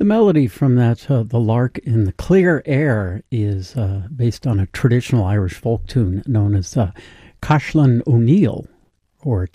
The melody from that, The Lark in the Clear Air, is based on a traditional Irish folk tune known as Caisleán O'Neill, or